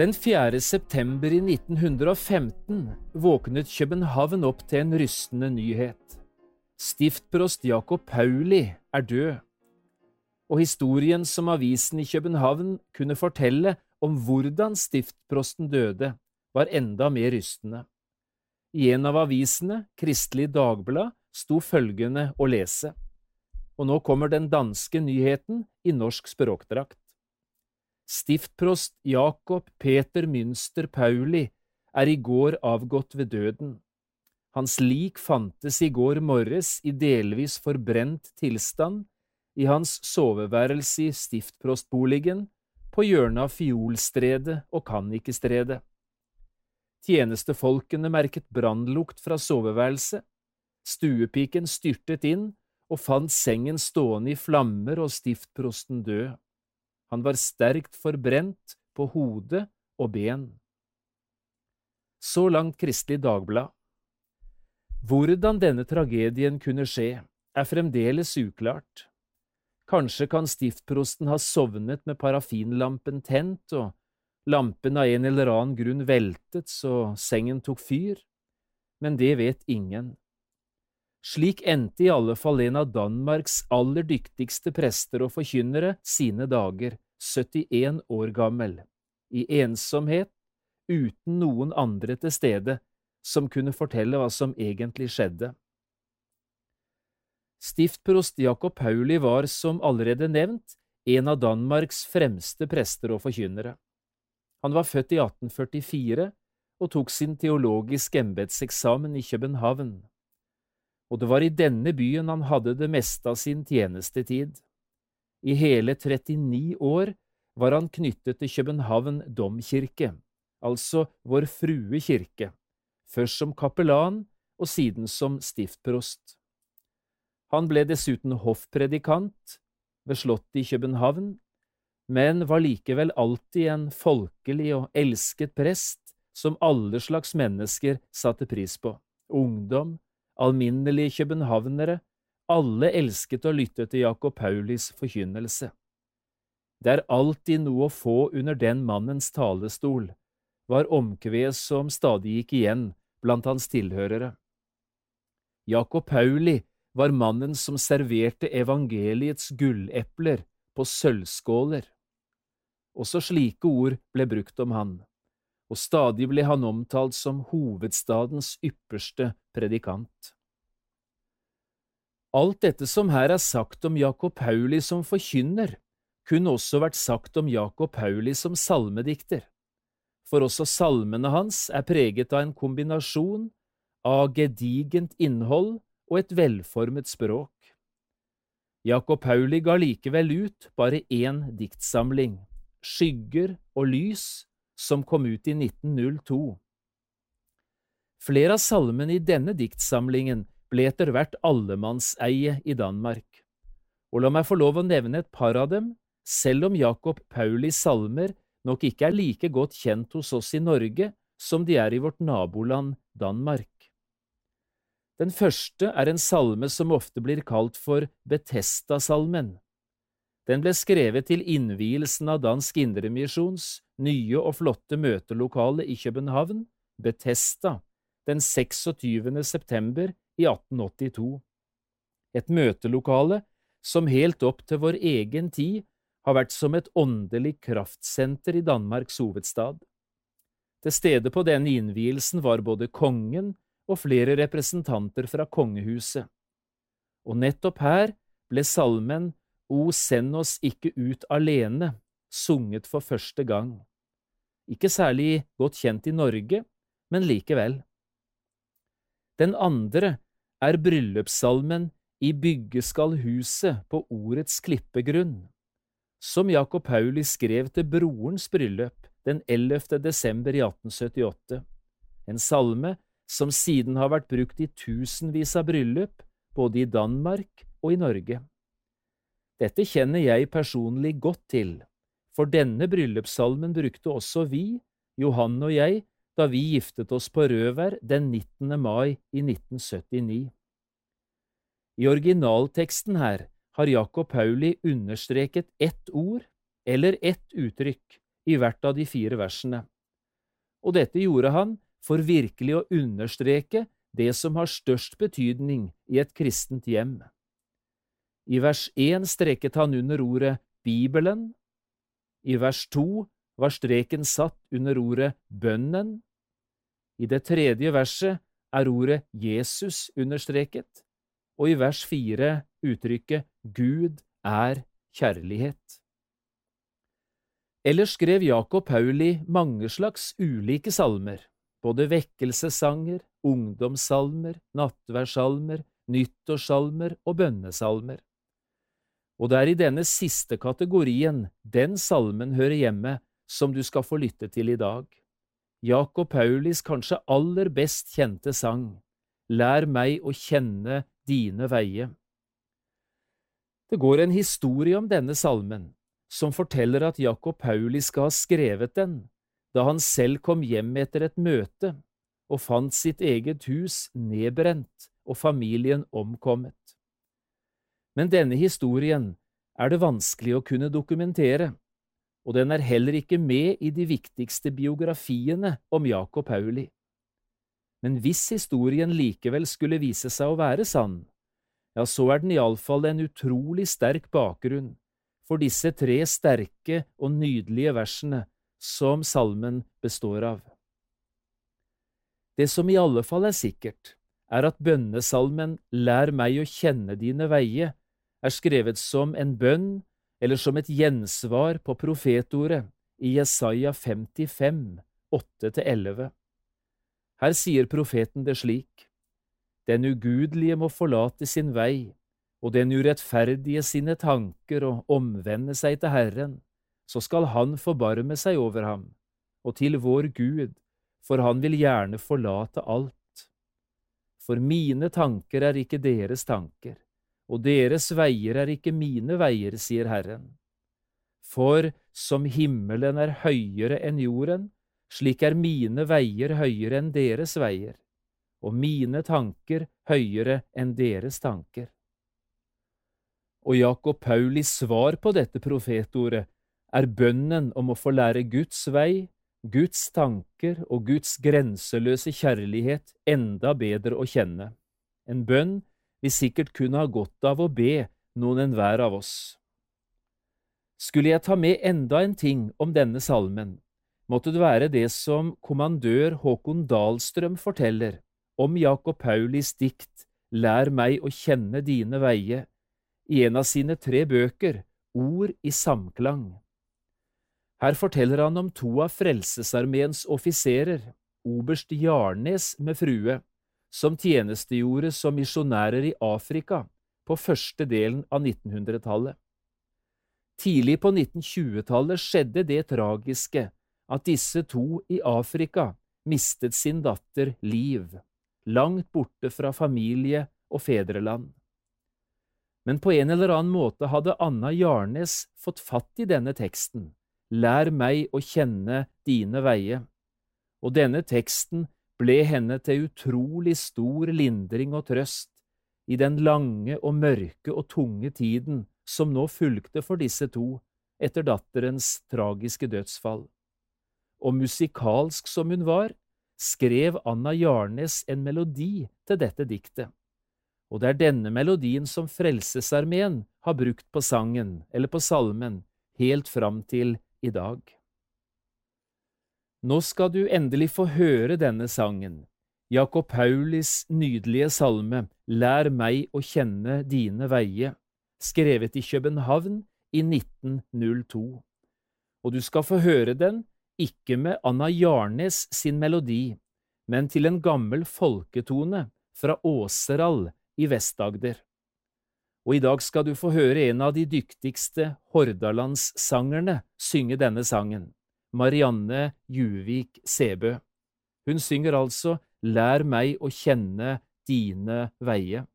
Den 4. september i 1915 våknet København opp til en rystende nyhet. Stiftprost Jacob Pauli er død, og historien som avisen i København kunne fortelle om hvordan stiftprosten døde, var enda mer rystende. I en av avisene, Kristelig Dagblad, sto følgende å lese, og nå kommer den danske nyheten i norsk språkdrakt. Stiftprost Jacob Peter Münster Pauli er i går avgått ved døden. Hans lik fantes i går morges i delvis forbrent tilstand i hans soveværelse i stiftprostboligen på hjørnet av Fiolstredet og Kannikestredet. Tjenestefolkene merket brannlukt fra soveværelset. Stuepiken styrtet inn og fant sengen stående i flammer og stiftprosten død. Han var sterkt forbrent på hode og ben. Så langt Kristelig Dagblad. Hvordan denne tragedien kunne skje, er fremdeles uklart. Kanskje kan stiftprosten ha sovnet med parafinlampen tent, og lampen av en eller annen grunn veltet så sengen tok fyr, men det vet ingen. Slik endte i alle fall en av Danmarks aller dyktigste prester og forkynnere sine dager, 71 år gammel, i ensomhet, uten noen andre til stede, som kunne fortelle hva som egentlig skjedde. Stiftprost Jacob Pauli var, som allerede nevnt, en av Danmarks fremste prester og forkynnere. Han var født i 1844 og tok sin teologiske embetseksamen i København. Og det var i denne byen han hadde det meste av sin tjenestetid. I hele 39 år var han knyttet til København domkirke, altså Vår Frue kirke, først som kapellan og siden som stiftprost. Han ble dessuten hoffpredikant ved slottet i København, men var likevel alltid en folkelig og elsket prest som alle slags mennesker satte pris på. Ungdom, alminnelige københavnere, alle elsket å lytte til Jacob Paulis forkynnelse. Det er alltid noe å få under den mannens talestol, var omkved som stadig gikk igjen blant hans tilhørere. Jacob Pauli var mannen som serverte evangeliets gullepler på sølvskåler. Også slike ord ble brukt om han, og stadig ble han omtalt som hovedstadens ypperste predikant. Alt dette som her er sagt om Jacob Pauli som forkynner, kunne også vært sagt om Jacob Pauli som salmedikter, for også salmene hans er preget av en kombinasjon av gedigent innhold og et velformet språk. Jacob Pauli ga likevel ut bare én diktsamling, Skygger og lys, som kom ut i 1902. Flere av salmene i denne diktsamlingen ble etter hvert allemannseie i Danmark, og la meg få lov å nevne et par av dem, selv om Jacob Paulis salmer nok ikke er like godt kjent hos oss i Norge som de er i vårt naboland Danmark. Den første er en salme som ofte blir kalt for Betesta-salmen. Den ble skrevet til innvielsen av Dansk Indremisjons nye og flotte møtelokale i København, Betesta, den 26. september i 1882. Et møtelokale som helt opp til vår egen tid har vært som et åndelig kraftsenter i Danmarks hovedstad. Til stede på denne innvielsen var både kongen og flere representanter fra kongehuset. Og nettopp her ble salmen «O send oss ikke ut alene», sunget for første gang. Ikke særlig godt kjent i Norge, men likevel. Den andre er bryllupssalmen «I bygge skal huset på ordets klippegrunn», som Jacob Pauli skrev til brorens bryllup den 11. desember i 1878. En salme som siden har vært brukt i tusenvis av bryllup, både i Danmark og i Norge. Dette kjenner jeg personlig godt til, for denne bryllupssalmen brukte også vi, Johan og jeg, da vi giftet oss på Røvær den 19. mai i 1979. I originalteksten her har Jacob Pauli understreket ett ord eller ett uttrykk i hvert av de 4 versene. Og dette gjorde han for virkelig å understreke det som har størst betydning i et kristent hjem. I vers 1 streket han under ordet Bibelen. I vers 2 var streken satt under ordet bønnen. I det 3. verset er ordet Jesus understreket, og i vers 4 uttrykket Gud er kjærlighet. Ellers skrev Jakob Pauli mange slags ulike salmer, både vekkelsessanger, ungdomssalmer, nattverdsalmer, nyttårssalmer og bønnesalmer. Og det er i denne siste kategorien den salmen hører hjemme som du skal få lytte til i dag. Jakob Paulis kanskje aller best kjente sang, Lær meg å kjenne dine veie. Det går en historie om denne salmen, som forteller at Jakob Pauli skal ha skrevet den, da han selv kom hjem etter et møte og fant sitt eget hus nedbrent og familien omkommet. Men denne historien er det vanskelig å kunne dokumentere, og den er heller ikke med i de viktigste biografiene om Jakob Pauli. Men hvis historien likevel skulle vise seg å være sann, ja, så er den i alle fall en utrolig sterk bakgrunn for disse 3 sterke og nydelige versene som salmen består av. Det som i alle fall er sikkert, er at bønnesalmen Lær meg å kjenne dine veie er skrevet som en bønn eller som et gjensvar på profetordet i Jesaja 55, 8–11. Her sier profeten det slik: Den ugudelige må forlate sin vei, og den urettferdige sine tanker og omvende seg til Herren, så skal han forbarme seg over ham, og til vår Gud, for han vil gjerne forlate alt. For mine tanker er ikke deres tanker, og deres veier er ikke mine veier, sier Herren. For som himmelen er høyere enn jorden, slik er mine veier høyere enn deres veier, og mine tanker høyere enn deres tanker. Og Jakob Paulis svar på dette profetordet er bønnen om å få lære Guds vei, Guds tanker og Guds grenseløse kjærlighet enda bedre å kjenne. En bønn vi sikkert kunne ha godt av å be noen enhver av oss. Skulle jeg ta med enda en ting om denne salmen, måtte det være det som kommandør Håkon Dahlstrøm forteller om Jakob Paulis dikt Lær meg å kjenne dine veie, i en av sine 3 bøker, Ord i samklang. Her forteller han om 2 av Frelsesarmeens offiserer, oberst Jarnes med frue, som tjenestegjorde som misjonærer i Afrika på første delen av 1900-tallet. Tidlig på 1920-tallet skjedde det tragiske at disse 2 i Afrika mistet sin datter Liv, langt borte fra familie og fedreland. Men på en eller annen måte hadde Anna Jarnes fått fatt i denne teksten, Lær meg å kjenne dine veie, og denne teksten ble henne til utrolig stor lindring og trøst i den lange og mørke og tunge tiden som nå fulgte for disse 2 etter datterens tragiske dødsfall. Og musikalsk som hun var, skrev Anna Jarnes en melodi til dette diktet, og det er denne melodien som Frelsesarmeen har brukt på sangen eller på salmen helt fram til i dag. Nå skal du endelig få høre denne sangen, Jakob Paulis nydelige salme Lær meg å kjenne dine veie, skrevet i København i 1902. Og du skal få høre den ikke med Anna Jarnes sin melodi, men til en gammel folketone fra Åseral i Vest-Agder. Og i dag skal du få høre en av de dyktigste Hordalandssangerne synge denne sangen, Marianne Juvik Sæbø. Hun synger altså Lær meg å kjenne dine veie.